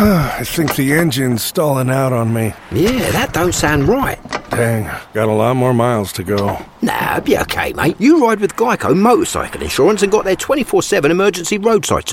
I think the engine's stalling out on me. Yeah, that don't sound right. Dang, got a lot more miles to go. Nah, be okay, mate. You ride with Geico Motorcycle Insurance and got their 24/7 emergency roadside